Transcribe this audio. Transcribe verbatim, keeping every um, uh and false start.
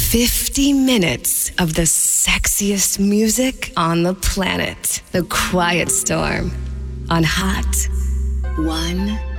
fifty minutes of the sexiest music on the planet. The Quiet Storm on Hot one